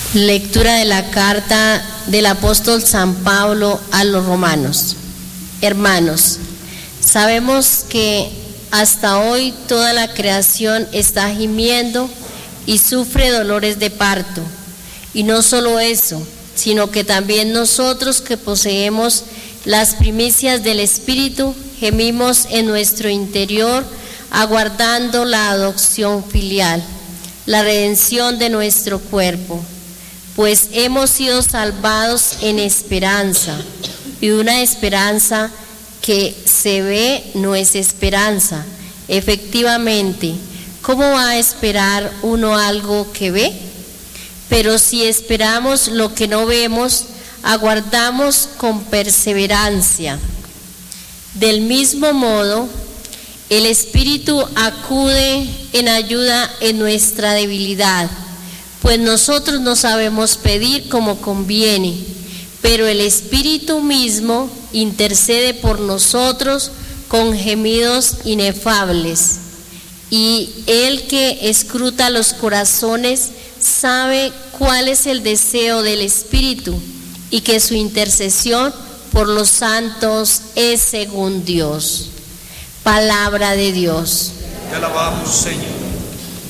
Lectura de la carta del apóstol San Pablo a los romanos. Hermanos, sabemos que hasta hoy toda la creación está gimiendo y sufre dolores de parto. Y no solo eso, sino que también nosotros que poseemos las primicias del Espíritu, gemimos en nuestro interior, aguardando la adopción filial, la redención de nuestro cuerpo. Pues hemos sido salvados en esperanza, y una esperanza que se ve no es esperanza. Efectivamente, ¿cómo va a esperar uno algo que ve? Pero si esperamos lo que no vemos, aguardamos con perseverancia. Del mismo modo, el Espíritu acude en ayuda en nuestra debilidad, pues nosotros no sabemos pedir como conviene, pero el Espíritu mismo intercede por nosotros con gemidos inefables. Y el que escruta los corazones sabe cuál es el deseo del Espíritu, y que su intercesión por los santos es según Dios. Palabra de Dios. Te alabamos, Señor.